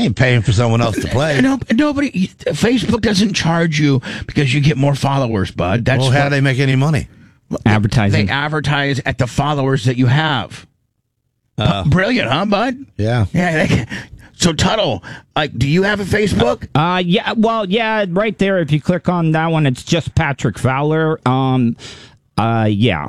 ain't paying for someone else to play. No, nobody. Facebook doesn't charge you because you get more followers, bud. Well, how do they make any money? Advertising. They advertise at the followers that you have. Brilliant, huh, bud? Yeah. Yeah. So Tuttle, do you have a Facebook? Yeah. Well, yeah. Right there. If you click on that one, it's just Patrick Fowler. Yeah.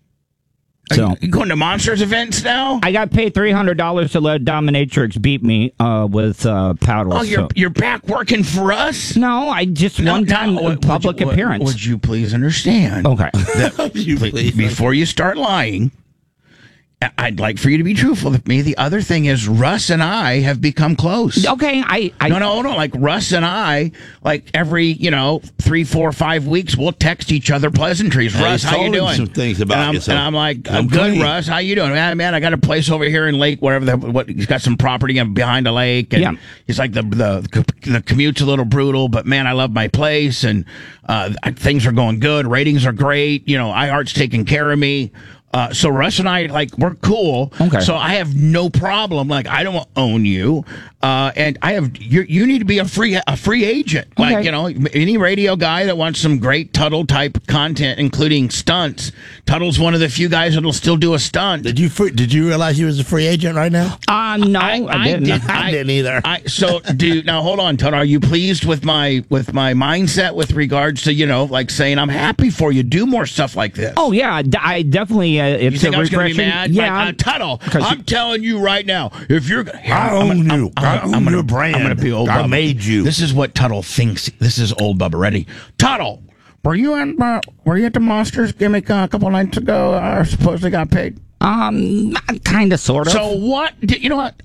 So you going to Monsters events now? I got paid $300 to let Dominatrix beat me with paddles. Oh, you're back working for us? No, I just one time public appearance. Would you please understand? Okay. Before you start lying, I'd like for you to be truthful with me. The other thing is Russ and I have become close. Okay, No. Like Russ and I, like every 3, 4, 5 weeks, we'll text each other pleasantries. Hey, Russ, how you doing? Some things about yourself. And I'm like, I'm good, clean. Russ. How you doing? Man, I got a place over here in Lake, whatever. He's got some property behind a lake, and he's like the commute's a little brutal, but man, I love my place, and things are going good. Ratings are great. iHeart's taking care of me. So Russ and I, we're cool. Okay. So I have no problem. I don't own you. And you need to be a free agent. Okay. Any radio guy that wants some great Tuttle type content, including stunts. Tuttle's one of the few guys that'll still do a stunt. Did you realize you was a free agent right now? No, I didn't. I didn't either. Now hold on, Tuttle. Are you pleased with my mindset with regards to, saying I'm happy for you? Do more stuff like this. Oh, yeah. I definitely, you think I was going to be mad? Yeah. Tuttle, I'm telling you right now, if you're... I own you. I own your brand. I'm going to be old I Bubba. made you. This is what Tuttle thinks. This is old Bubba. Ready? Tuttle, were you at the Monsters gimmick a couple nights ago? I supposedly got paid. Kind of, sort of. So what? You know what?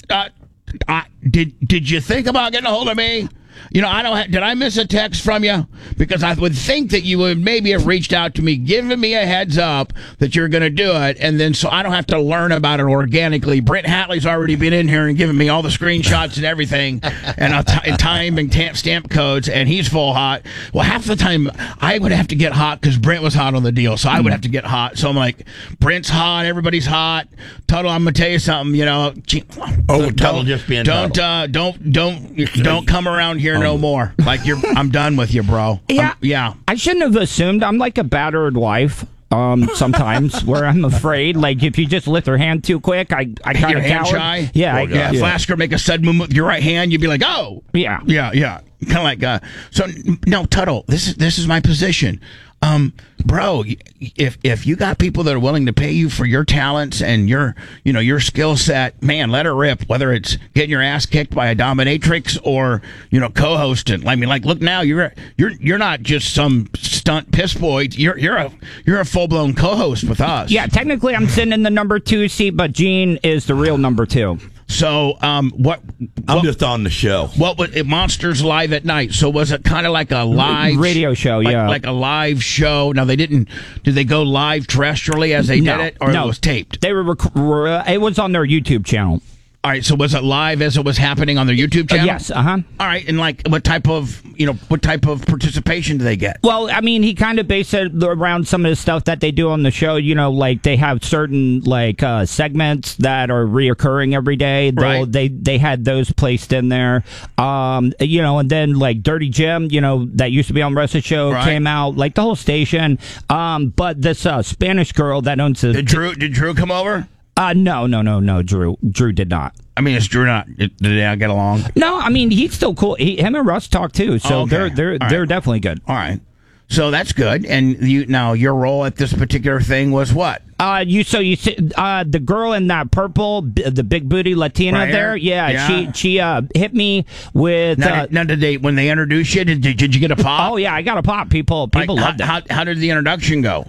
Did you think about getting a hold of me? Did I miss a text from you? Because I would think that you would maybe have reached out to me, giving me a heads up that you're going to do it, and then so I don't have to learn about it organically. Brent Hatley's already been in here and given me all the screenshots and everything, and time and stamp codes, and he's full hot. Well, half the time I would have to get hot because Brent was hot on the deal, so I would have to get hot. So I'm like, Brent's hot, everybody's hot. Tuttle, I'm going to tell you something. Tuttle just being don't come around here no more. I'm done with you, bro. Yeah. I shouldn't have assumed. I'm like a battered wife. Sometimes where I'm afraid, if you just lift her hand too quick, I kind of hand shy. Yeah, If Lasker make a sudden movement with your right hand, you'd be like, oh, yeah. Kind of like so. No, Tuttle, this is my position. Bro, if you got people that are willing to pay you for your talents and your skill set, man, let her rip. Whether it's getting your ass kicked by a dominatrix or co-hosting. Look now, you're not just some stunt piss boy. You're a full blown co-host with us. Yeah, technically I'm sitting in the number 2 seat, but Gene is the real number 2. So, what? I'm just on the show. What was it? Monsters Live at Night? So was it kind of like a live radio show? Like a live show. Now did they go live terrestrially as they did it, or it was taped? They were. It was on their YouTube channel. All right, so was it live as it was happening on their YouTube channel? Yes, All right, and what type of participation do they get? Well, I mean, he kind of based it around some of the stuff that they do on the show. They have certain segments that are reoccurring every day. Right. They had those placed in there. And then Dirty Jim, that used to be on Russ's show, came out, the whole station. But this Spanish girl that owns Did Drew come over? No. Drew did not. I mean, is Drew not? Did they not get along? No, I mean he's still cool. Him and Russ talk too, so they're definitely good. All right, so that's good. And your role at this particular thing was what? You see the girl in that purple, the big booty Latina right there. Yeah, she hit me with. Now, when they introduced you, did you get a pop? Oh yeah, I got a pop. People loved it. How did the introduction go?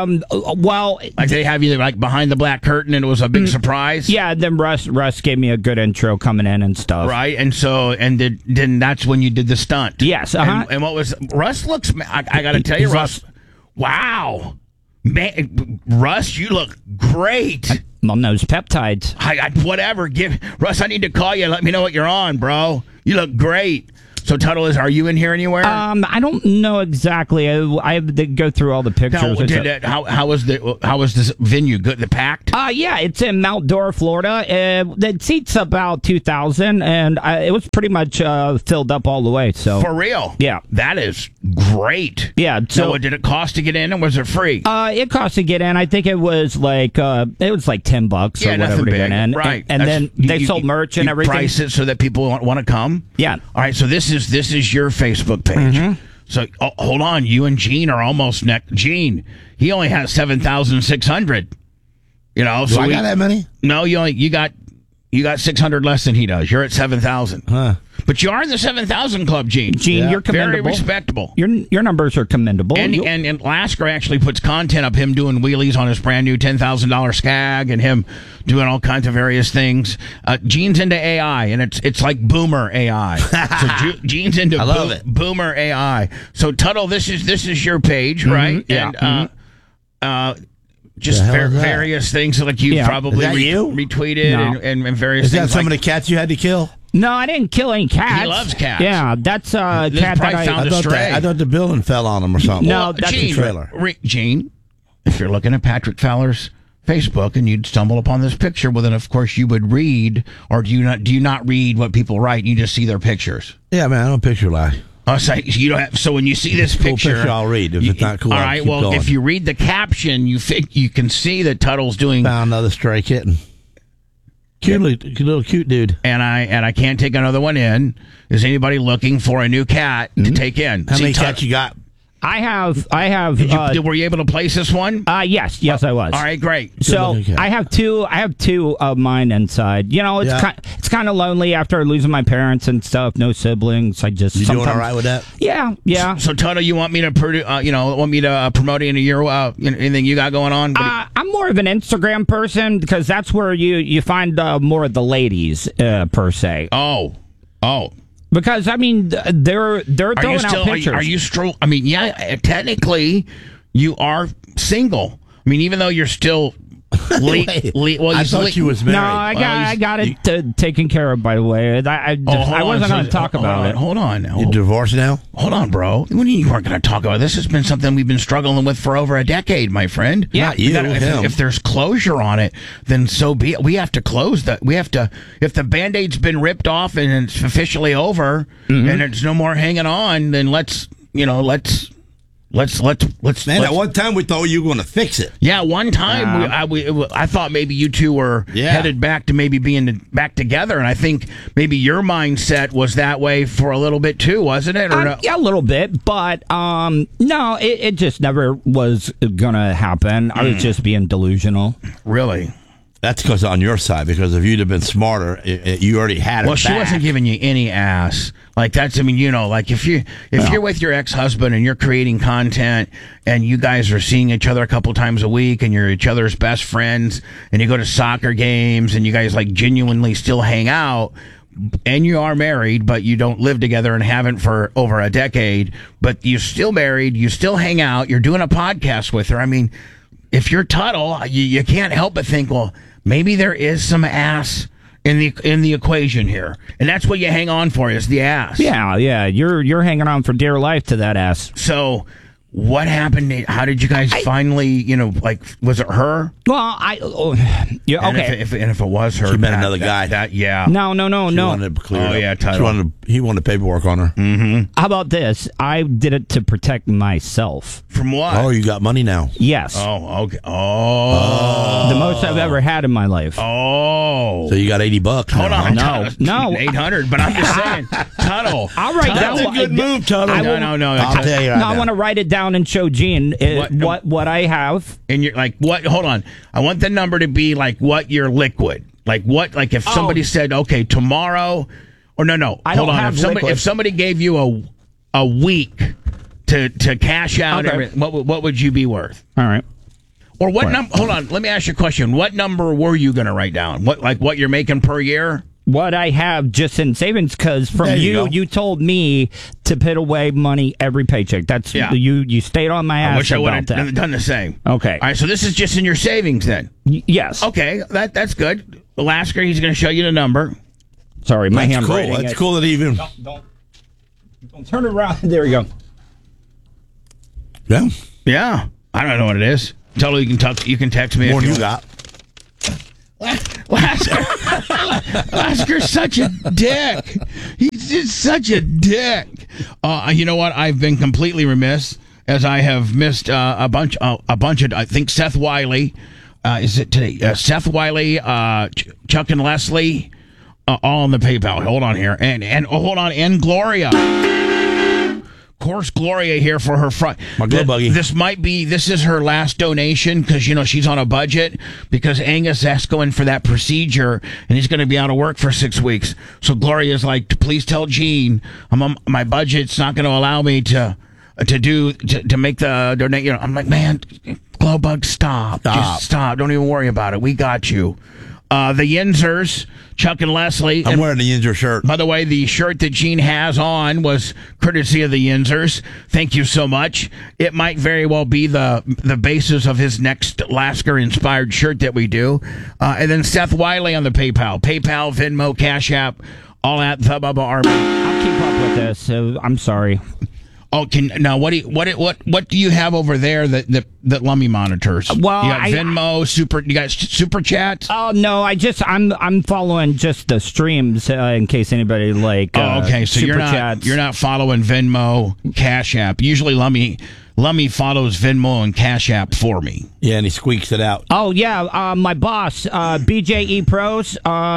Well, they have you behind the black curtain, and it was a big surprise. Yeah, then Russ gave me a good intro coming in and stuff. Right, and so then that's when you did the stunt. Yes, and what was Russ looks? I got to tell you, Russ. Wow. Man, Russ, you look great. On those peptides. Whatever. Russ, I need to call you and let me know what you're on, bro. You look great. So Tuttle, are you in here anywhere? I don't know exactly. I have to go through all the pictures. How was this venue? Good? The packed? Yeah, it's in Mount Dora, Florida. It seats about 2,000, and it was pretty much filled up all the way. So for real? Yeah, that is great. Yeah. So did it cost to get in, or was it free? It cost to get in. I think it was like $10 or whatever to get in. Right, and then they sold merch and everything. Price it so that people want to come. Yeah. All right. So this is your Facebook page. Mm-hmm. So hold on, you and Gene are almost next. Gene, he only has 7,600. You know, so I got that many? No, you got 600 less than he does. You're at 7,000. Huh. But you are in the 7,000 club, Gene. Gene, you're commendable. Very respectable. Your numbers are commendable. And Lasker actually puts content of him doing wheelies on his brand new $10,000 Skag and him doing all kinds of various things. Gene's into AI, and it's like boomer AI. So Gene's into boomer AI. So Tuttle, this is your page, right? Yeah. And just various things like you probably retweeted and various things. Is that some of like, the cats you had to kill? No, I didn't kill any cats. He loves cats. Yeah, that's a cat that I thought the building fell on him or something. No, that's the trailer. Gene, if you're looking at Patrick Fowler's Facebook and you'd stumble upon this picture, well then of course you would read, or do you not read what people write? You just see their pictures. Yeah, man, I don't picture lie. Oh, so you don't have. So when you see this picture, I'll read. If it's not cool, all right. Well, if you read the caption, you can see that Tuttle's doing. Found another stray kitten. Little cute dude. And I can't take another one in. Is anybody looking for a new cat to take in? How many cats you got? I have. Were you able to place this one? Yes, I was. All right, great. So I have two of mine inside. You know, it's kind of lonely after losing my parents and stuff. No siblings. I just. You doing all right with that? Yeah. So Toto, you want me to promote any of your anything you got going on? I'm more of an Instagram person because that's where you find more of the ladies per se. Oh. Because I mean, they're throwing out pictures. Are you I mean, yeah, technically, you are single. I mean, even though you're still. I thought you was married. No, I got it taken care of. By the way, I wasn't going to talk about it. Hold on. You divorced now? Hold on, bro. What do you weren't going to talk about? This has been something we've been struggling with for over a decade, my friend. Yeah, not you. If there's closure on it, then so be it. We have to close that. We have to. If the Band-Aid's been ripped off and it's officially over, and there's no more hanging on, then let's. Man, at one time we thought you were going to fix it. Yeah, one time I thought maybe you two were headed back to maybe being back together, and I think maybe your mindset was that way for a little bit too, wasn't it? Or no? Yeah, a little bit, but no, it just never was going to happen. I was just being delusional. Really? That's because on your side, because if you'd have been smarter, you already had it. Well, she wasn't giving you any ass. Like that's, I mean, like if you're with your ex-husband and you're creating content and you guys are seeing each other a couple times a week and you're each other's best friends and you go to soccer games and you guys like genuinely still hang out and you are married, but you don't live together and haven't for over a decade, but you're still married, you still hang out, you're doing a podcast with her. I mean, if you're Tuttle, you can't help but think, well, maybe there is some ass in the equation here, and that's what you hang on for is the ass. Yeah, you're hanging on for dear life to that ass. So, what happened? How did you guys finally? Was it her? Well, okay. If it was her, she met another guy. No. She wanted to clear it up. Tuttle. He wanted paperwork on her. Mm-hmm. How about this? I did it to protect myself. From what? Oh, you got money now. Yes. Oh, okay. Oh. The most I've ever had in my life. Oh. So you got $80. Hold on. No. 800. But I'm just saying, Tuttle. I'll write down. That's a good move, Tuttle. No. I'll tell you right now. I want to write it down and show Gene what I have. And you're like, what? Hold on. I want the number to be like what your liquid. Like what? Like if somebody said, okay, tomorrow, or no. I don't have liquid. If somebody gave you a week to cash out, what would you be worth? All right. Or what number? Hold on. Let me ask you a question. What number were you going to write down? What you're making per year? What I have just in savings, because from you told me to put away money every paycheck. That's you stayed on my ass. I wish I would about have that. done the same. Okay. All right. So this is just in your savings then. Yes. Okay. That's good. Lasker, he's going to show you the number. Sorry, my That's handwriting. cool. That's cool that he even. Don't. Turn it around. There we go. Yeah. Yeah. I don't know what it is. Tell her you can text me. More if than you you want. got. Oscar's such a dick. He's just such a dick. You know what? I've been completely remiss as I have missed a bunch of. I think Seth Wiley. Is it today? Seth Wiley, Chuck and Leslie, all on the PayPal. Hold on here, and hold on, and Gloria. Of course, Gloria here for her front. My glove buggy. This is her last donation because, she's on a budget because Angus is going for that procedure and he's going to be out of work for 6 weeks. So Gloria's like, please tell Gene, my budget's not going to allow me to make the donation. I'm like, man, glove bug, stop. Just stop. Don't even worry about it. We got you. The Yinzers, Chuck and Leslie. I'm wearing the Yinzer shirt. By the way, the shirt that Gene has on was courtesy of the Yinzers. Thank you so much. It might very well be the basis of his next Lasker-inspired shirt that we do. And then Seth Wiley on the PayPal, Venmo, Cash App, all at the Bubba Army. I'll keep up with this. I'm sorry. Oh, what do you have over there that Lummy monitors? Well, you got Venmo, you got Super Chat. Oh no, I'm following just the streams in case anybody okay, so Super Chats. you're not following Venmo, Cash App. Usually Lummy follows Venmo and Cash App for me. Yeah, and he squeaks it out. Oh yeah, my boss, BJE Pros.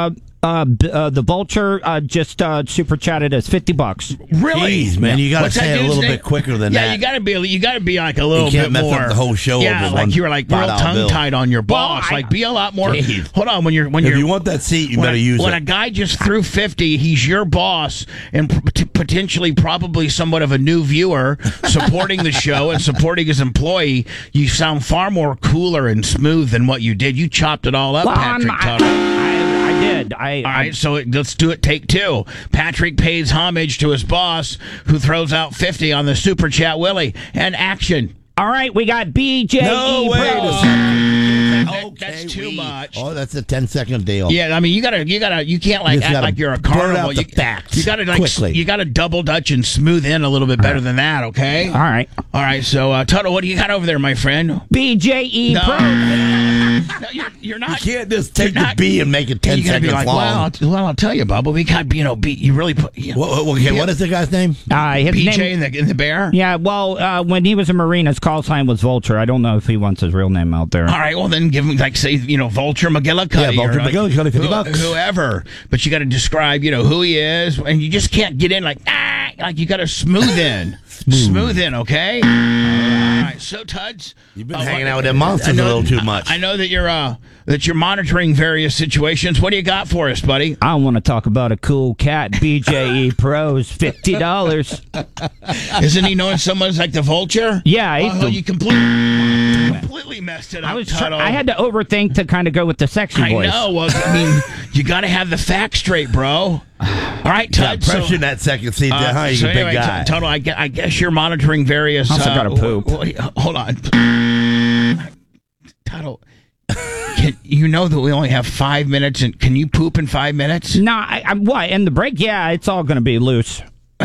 The Vulture just super chatted us $50. Really? Jeez, man, you got to say it a little bit quicker than that. Yeah, you got to be like a little bit more. You can't mess up the whole show. Yeah, over like you were like real tongue tied on your boss. Well, be a lot more. Jeez. Hold on, when if you want that seat, you better use it. When a guy just threw 50, he's your boss and potentially probably somewhat of a new viewer supporting the show and supporting his employee. You sound far more cooler and smooth than what you did. You chopped it all up, Patrick Tuttle. I did. All right, so let's do it. Take two. Patrick pays homage to his boss, who throws out 50 on the Super Chat Willie. And action. All right, we got BJE. No, wait a second. That's too much. Oh, that's a 10-second deal. Yeah, I mean, you can't act like you're a carnival. You gotta quickly. You gotta double dutch and smooth in a little bit better than that. Okay. All right. So Tuttle, what do you got over there, my friend? BJE Pro. No, you're not. You can't just take the B and make it 10 you gotta seconds be like, long. Well, I'll tell you, Bubba. We got you really put. What is the guy's name? His BJ name, in the bear. Yeah. Well, when he was a Marine, his call sign was Vulture. I don't know if he wants his real name out there. All right. Well, then give him say Vulture McGillicuddy. Yeah, Vulture McGillicuddy, $50. Whoever. But you got to describe who he is, and you just can't get in like you got to smooth in. Smooth in, okay? All right, so Tuds, you've been hanging out with them monsters a little too much. I know that you're monitoring various situations. What do you got for us, buddy? I want to talk about a cool cat. BJE Pros, $50. Isn't he knowing someone's like the Vulture? Yeah, you completely messed it up. I had to overthink to kind of go with the sexy voice. I know. Well, I mean, you got to have the facts straight, bro. All right, Todd. Pressure that second seat down. You're a big guy. Total, I guess you're monitoring various. I also got to poop. Hold on. Total. You know that we only have 5 minutes, and can you poop in 5 minutes? No, what? In the break? Yeah, it's all going to be loose.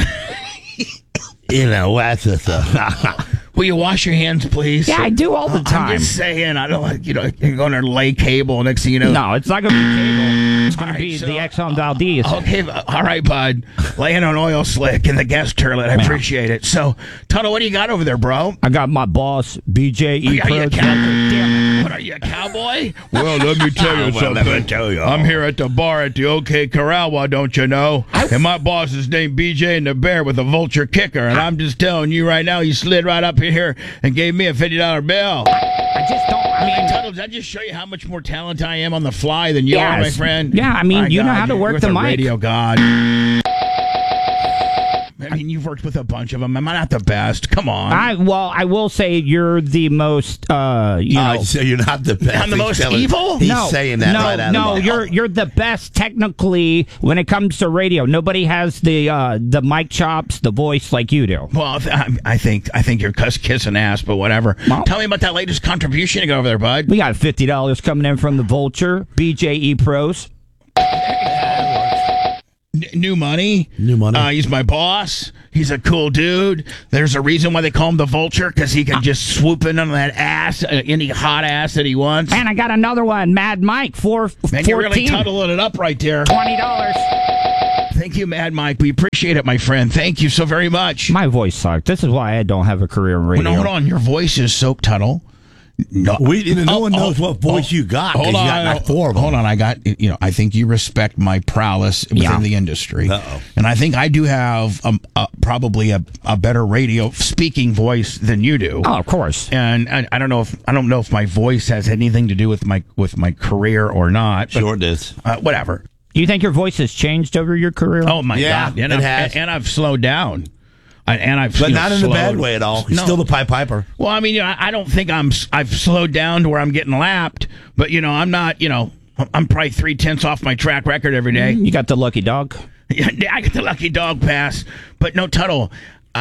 That's the stuff. Will you wash your hands, please? Yeah, I do all the time. I'm just saying, I don't like, you're going to lay cable. Next thing you know. No, it's not going to be cable. It's going to be the Exxon Valdez. Okay, all right, bud. Laying on oil slick in the gas turlet. I appreciate it. So, Tuttle, what do you got over there, bro? I got my boss, BJE Pro. What are you, a cowboy? Well, let me tell you something. I'm here at the bar at the OK Corral, why don't you know? And my boss is named BJ and the Bear with a Vulture kicker. And I'm just telling you right now, he slid right up here and gave me a $50 bill. I just don't. Tuttle, does that just show you how much more talent I am on the fly than you are, my friend? Yeah, I mean, you know how to work the mic. Radio god. I mean, you've worked with a bunch of them. Am I not the best? Come on. I will say you're the most. So you're not the best. I'm the most evil. He's saying that right out of the you're the best technically when it comes to radio. Nobody has the mic chops, the voice like you do. Well, I think you're kissing ass, but whatever. Well, tell me about that latest contribution you got over there, bud. We got $50 coming in from the Vulture, BJE Pros. New Money. New Money. He's my boss. He's a cool dude. There's a reason why they call him the Vulture, because he can just swoop in on that ass, any hot ass that he wants. And I got another one, Mad Mike, Man, you're really tuddling it up right there. $20. Thank you, Mad Mike. We appreciate it, my friend. Thank you so very much. My voice sucked. This is why I don't have a career in radio. No, hold on. Your voice is Soap Tuttle. No one knows what voice you got. Hold on, you got like 4 of them. Hold on. I think you respect my prowess within the industry. Uh-oh. And I think I do have probably a better radio speaking voice than you do. Oh, of course. And I don't know if my voice has anything to do with my career or not. But, Sure it is. Whatever. Do you think your voice has changed over your career? Oh my Yeah, God! it has. And I've slowed down. But not in a bad way at all. He's still the Pied Piper. Well, I mean, I don't think I've slowed down to where I'm getting lapped, but I'm not. I'm probably 3/10 off my track record every day. You got the lucky dog. I get the lucky dog pass, but no, Tuttle,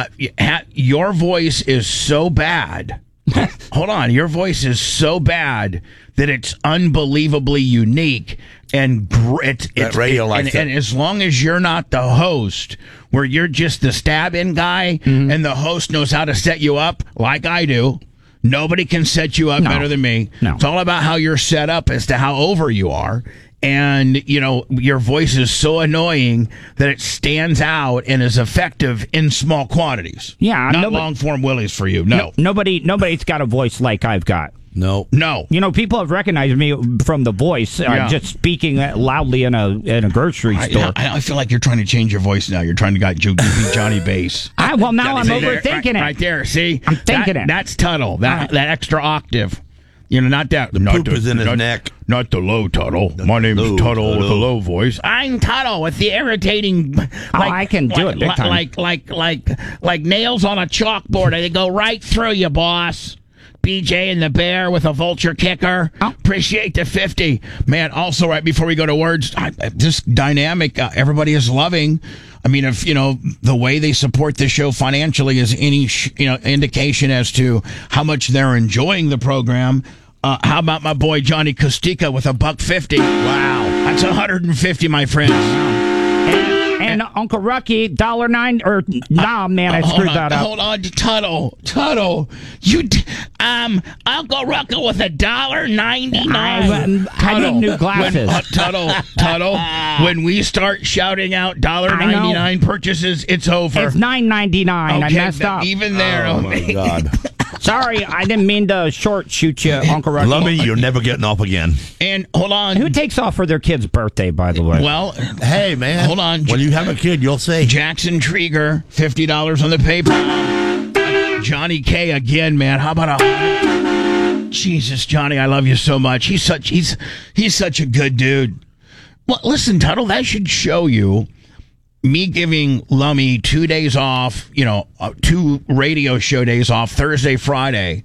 your voice is so bad. Hold on, your voice is so bad that it's unbelievably unique and it's radio likes it. And as long as you're not the host, where you're just the stab-in guy, and the host knows how to set you up like I do, nobody can set you up better than me. No. It's all about how you're set up as to how over you are. And, your voice is so annoying that it stands out and is effective in small quantities. Yeah, Not long-form willies for you, no. Nobody's got a voice like I've got. No. People have recognized me from the voice, just speaking loudly in a grocery store. I feel like you're trying to change your voice now. You're trying to be Johnny Bass. Now I'm overthinking it. Right there, see? I'm thinking it. That's Tuttle, that extra octave. Not that. The poop is in his neck. Not the low Tuttle. My name's Tuttle with a low voice. I'm Tuttle with the irritating. I can do it big time. Like nails on a chalkboard. They go right through you, boss. BJ and the Bear with a vulture kicker. Appreciate the 50. Man, also, right before we go to words, this dynamic everybody is loving. I mean, if, the way they support the show financially is any, indication as to how much they're enjoying the program. How about my boy Johnny Kostika with $1.50? Wow. That's $150, my friends. And Uncle Rucky, $1.09 or man, I screwed that up. Hold on, Tuttle, Uncle Rucky with $1.99. I need new glasses. Tuttle. When we start shouting out $1.99 purchases, it's over. It's $9.99. I messed up. Even there. Oh my God. Sorry, I didn't mean to short shoot you, Uncle Rucky. Lummy, you're never getting off again. And hold on. Who takes off for their kid's birthday, by the way? Well, hey, man. Hold on. When you have a kid, you'll say. Jackson Trieger, $50 on the paper. Johnny K again, man. How about Jesus, Johnny, I love you so much. He's such a good dude. Well, listen, Tuttle, that should show you me giving Lummy 2 days off, 2 radio show days off, Thursday, Friday,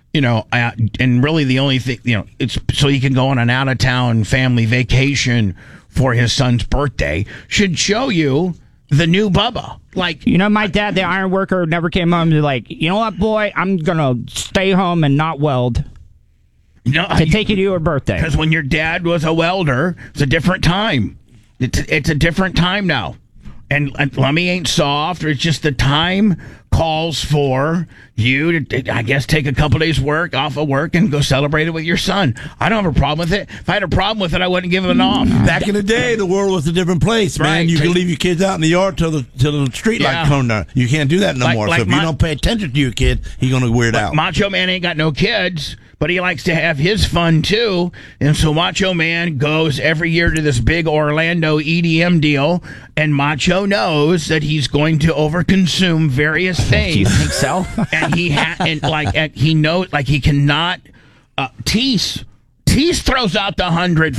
and really the only thing, it's so he can go on an out-of-town family vacation for his son's birthday, should show you the new Bubba. Like, my dad, the iron worker, never came home and like, you know what, boy, I'm going to stay home and not weld. To take you to your birthday. Because when your dad was a welder, it's a different time. It's a different time now. And Lummy ain't soft, or it's just the time calls for you to, I guess, take a couple days off of work and go celebrate it with your son. I don't have a problem with it. If I had a problem with it, I wouldn't give him off. Back in the day, the world was a different place, man. Right. You could leave your kids out in the yard till the street light turned on. You can't do that no more. So if you don't pay attention to your kid, he's going to weird out. Macho Man ain't got no kids, but he likes to have his fun too. And so Macho Man goes every year to this big Orlando EDM deal, and Macho knows that he's going to overconsume various things. Do you think so? And he he knows, like, he cannot. Tease throws out the 100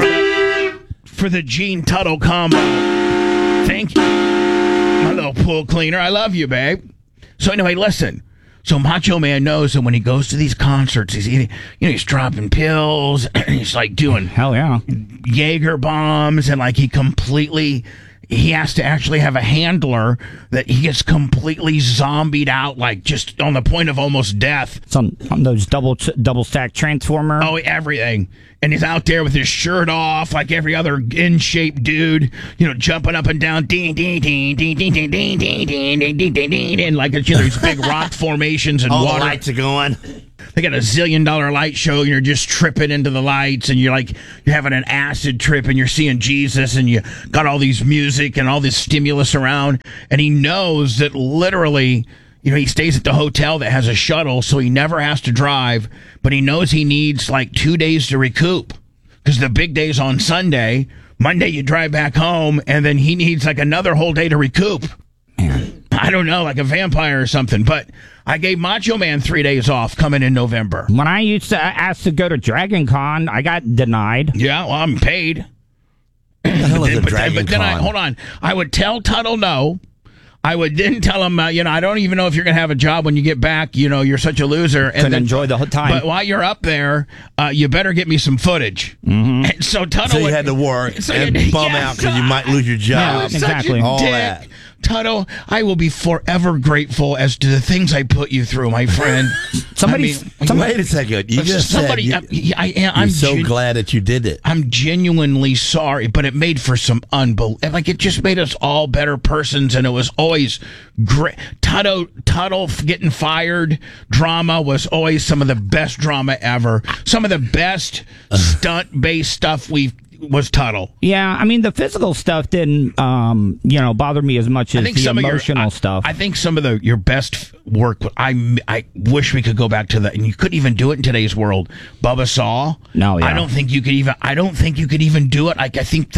for the Gene Tuttle combo. Thank you, my little pool cleaner. I love you, babe. So anyway, listen. So Macho Man knows that when he goes to these concerts, he's eating, he's dropping pills, and he's like doing hell yeah Jaeger bombs, and like he completely he has to actually have a handler that he gets completely zombied out, like just on the point of almost death. On those double stack transformer. Oh, everything. And he's out there with his shirt off, like every other in shape dude, jumping up and down, ding, ding, ding, ding, ding, ding, ding, ding, ding, ding, ding, ding, ding, and like these big rock formations and all water. The lights are going. They got $1 zillion light show, and you're just tripping into the lights, and you're having an acid trip, and you're seeing Jesus, and you got all these music and all this stimulus around, and he knows that literally, he stays at the hotel that has a shuttle, so he never has to drive, but he knows he needs like 2 days to recoup, because the big day's on Sunday. Monday you drive back home, and then he needs like another whole day to recoup. Man. I don't know, like a vampire or something, but I gave Macho Man 3 days off coming in November. When I used to ask to go to Dragon Con, I got denied. Yeah, well, I'm paid. What the hell is a Dragon Con? Hold on. I would tell Tuttle no. I would then tell him, I don't even know if you're going to have a job when you get back. You're such a loser. And couldn't enjoy the whole time. But while you're up there, you better get me some footage. Mm-hmm. And so Tuttle you had to work and bum out because you might lose your job. Yeah, exactly. All that. Tuttle, I will be forever grateful as to the things I put you through, my friend. Wait a second. You just said I'm so glad that you did it. I'm genuinely sorry, but it made for some it just made us all better persons, and it was always great. Tuttle getting fired drama was always some of the best drama ever. Some of the best stunt-based stuff was Tuttle. Yeah, I mean, the physical stuff didn't, bother me as much as the emotional stuff. I think some of your best work, I wish we could go back to that, and you couldn't even do it in today's world. Bubba Saw. No, yeah. I don't think you could even do it. Like, I think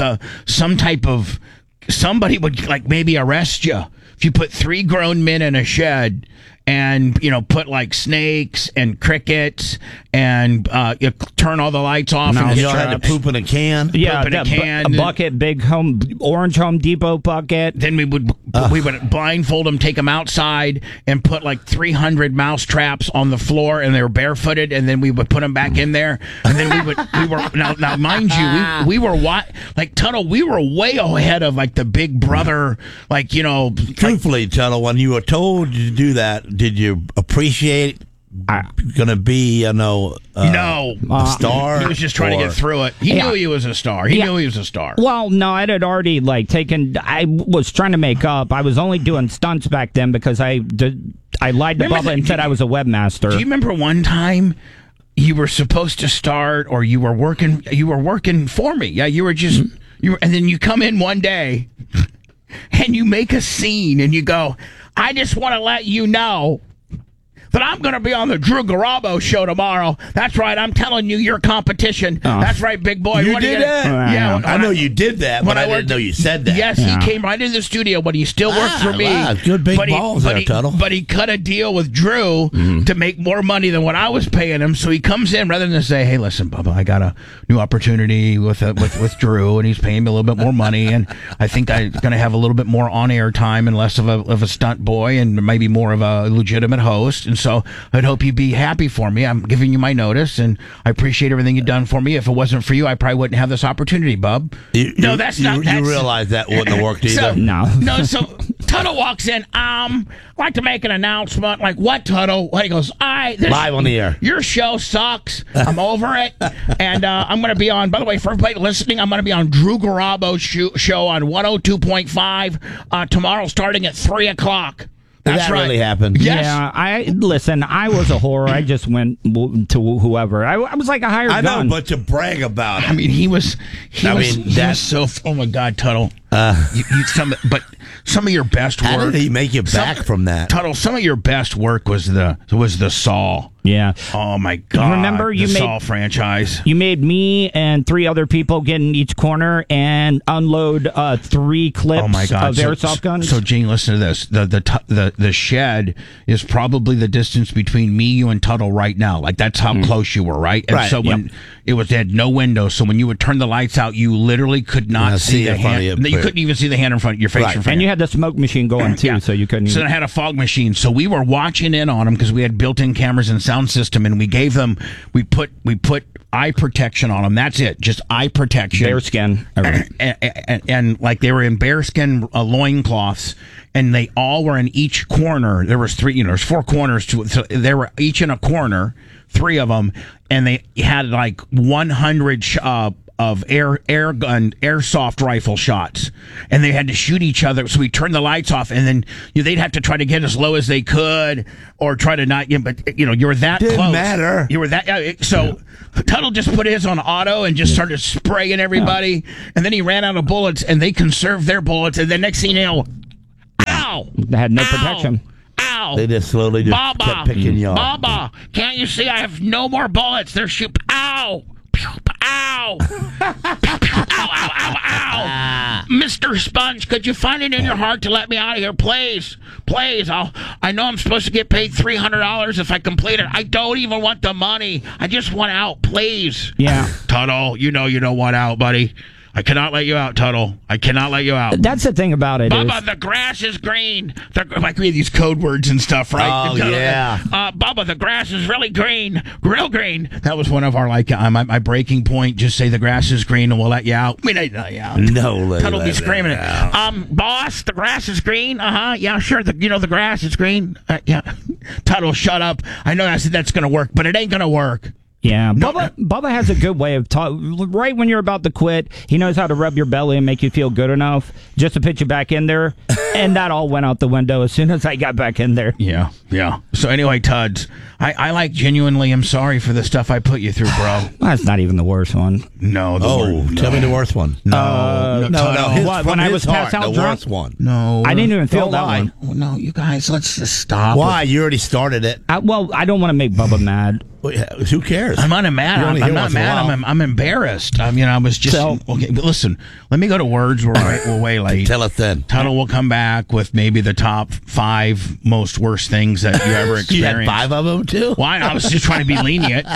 somebody would maybe arrest you if you put 3 grown men in a shed and put like snakes and crickets and you turn all the lights off. And you had to poop in a can. Yeah, a bucket, big orange Home Depot bucket. Then we would blindfold them, take them outside, and put like 300 mouse traps on the floor, and they were barefooted, and then we would put them back in there, and then we were now mind you, we were Tuttle, we were way ahead of like the Big Brother, Truthfully, Tuttle, when you were told to do that, did you appreciate going to be, no, a star? He was just trying to get through it. He knew he was a star. He knew he was a star. Well, no, I had already I was trying to make up. I was only doing stunts back then because I lied to Bubba and said I was a webmaster. Do you remember one time you were supposed to start, or you were working for me? Yeah, you were just and then you come in one day and you make a scene and you go, I just want to let you know that I'm going to be on the Drew Garabo show tomorrow. That's right. I'm telling you, your competition. That's right, big boy. You did that? Yeah. I know you did that, but I didn't know you said that. Yes, he came right into the studio, but he still worked for me. Wow, good big balls there, Tuttle. But he cut a deal with Drew to make more money than what I was paying him. So he comes in rather than say, hey, listen, Bubba, I got a new opportunity with Drew, and he's paying me a little bit more money, and I think I'm going to have a little bit more on-air time and less of a stunt boy and maybe more of a legitimate host. And so I'd hope you'd be happy for me. I'm giving you my notice, and I appreciate everything you've done for me. If it wasn't for you, I probably wouldn't have this opportunity, Bub. You realize that wouldn't have worked either? No, so Tuttle walks in. I'd like to make an announcement. Like, what, Tuttle? He goes, live on the air. Your show sucks. I'm over it. And I'm going to be on, by the way, for everybody listening, I'm going to be on Drew Garabo's show on 102.5 tomorrow starting at 3 o'clock. That's right. Really happened. Yes. Yeah, I was a whore. I just went to whoever. I was like a hired gun. I know, but to brag about it. I mean, he was so. Oh my God, Tuttle. But some of your best work. How did he make you back from that? Tuttle, some of your best work was the Saw. Yeah. Oh my God. Remember the Saw franchise? You made me and 3 other people get in each corner and unload 3 clips of airsoft guns. So Gene, listen to this. The shed is probably the distance between me, you, and Tuttle right now. Like, that's how close you were, right? And so when it had no windows, so when you would turn the lights out, you literally could not see the hand. You couldn't even see the hand in front of your face. And you had the smoke machine going too, so you couldn't. So I had a fog machine. So we were watching in on them because we had built-in cameras and sound system, and we gave them. We put eye protection on them. That's it, just eye protection. Bearskin, and like they were in bearskin loincloths, and they all were in each corner. There was three. There's 4 corners to it. So they were each in a corner, 3 of them, and they had like 100 of airsoft rifle shots, and they had to shoot each other. So we turned the lights off, and then they'd have to try to get as low as they could, or try to not. But you were that Didn't close. Matter. You were that. So Tuttle just put his on auto and just started spraying everybody, and then he ran out of bullets, and they conserved their bullets, and the next thing you know, ow! They had no protection. Ow! They just slowly kept picking you off. Baba, can't you see I have no more bullets? They're shooting. Ow! Ow! Ow, ow, ow, ow! Mr. Sponge, could you find it in your heart to let me out of here, please? Please, I know I'm supposed to get paid $300 if I complete it. I don't even want the money. I just want out, please. Yeah. Tuttle, you don't want out, buddy. I cannot let you out, Tuttle. I cannot let you out. That's the thing about it. Bubba, the grass is green. Like we have these code words and stuff, right? Oh, yeah. Bubba, the grass is really green. Real green. That was one of our, my breaking point. Just say the grass is green and we'll let you out. We let you out. No, Tuttle be screaming it. Boss, the grass is green? Uh-huh. Yeah, sure. The grass is green. Yeah. Tuttle, shut up. I know I said that's going to work, but it ain't going to work. Yeah, Bubba has a good way of talking. Right when you're about to quit, he knows how to rub your belly and make you feel good enough just to put you back in there. And that all went out the window as soon as I got back in there. Yeah. So anyway, Tuds, I genuinely am sorry for the stuff I put you through, bro. That's not even the worst one. No. Tell me the worst one. No. When I was passed out drunk? Worst one. No. I didn't even feel that one. Well, no, you guys, let's just stop. Why? You already started it. I don't want to make Bubba mad. Who cares? I'm not mad. I'm not mad. I'm embarrassed. I was just okay. But listen, let me go to words. We're way late. Tell us then. Tuttle will come back with maybe the top 5 most worst things that you ever experienced. You had 5 of them too. Why? I was just trying to be lenient.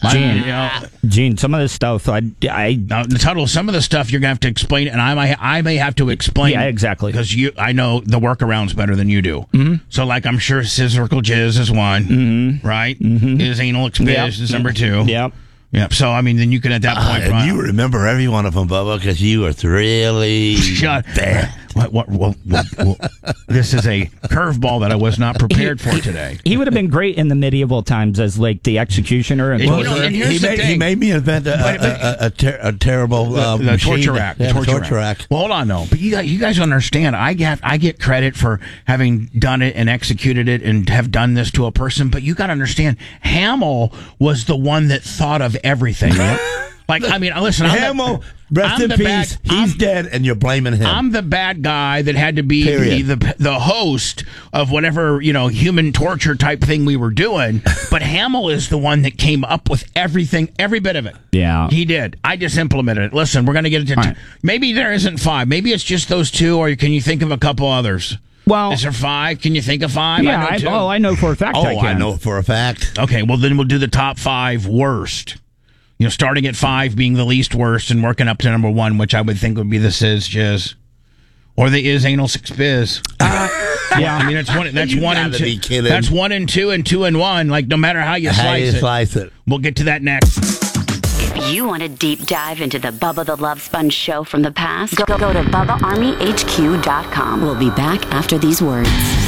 Gene, some of this stuff, Tuttle, some of the stuff you're gonna have to explain, and I may have to explain. Yeah, exactly. Because I know the workarounds better than you do. Mm-hmm. So, I'm sure scissorical jizz is one, right? Mm-hmm. Is anal expiz is number 2. Yep. Yep. So, then you can at that point. And you remember every one of them, Bubba, because you were really bad. What, this is a curveball that I was not prepared for today. He would have been great in the medieval times as the executioner. And he made me invent a terrible the torture rack. The torture rack. Well, hold on, though. But you guys understand, I get credit for having done it and executed it and have done this to a person. But you got to understand, Hamill was the one that thought of everything. Listen, Hamill, rest in peace. He's dead, and you're blaming him. I'm the bad guy that had to be the host of whatever human torture type thing we were doing. But Hamill is the one that came up with everything, every bit of it. Yeah, he did. I just implemented it. Listen, we're going to get into right. Maybe there isn't 5. Maybe it's just those 2, or can you think of a couple others? Well, is there 5? Can you think of 5? Yeah, I know for a fact. I know for a fact. Okay, well then we'll do the top 5 worst. Starting at 5 being the least worst and working up to number 1, which I would think would be the Sizz Jizz. Or the Is Anal Expiz. Yeah, it's one. That's 1 and 2. That's 1 and 2 and 2 and 1. No matter how you slice it. We'll get to that next. If you want a deep dive into the Bubba the Love Sponge show from the past, go to BubbaArmyHQ.com. We'll be back after these words.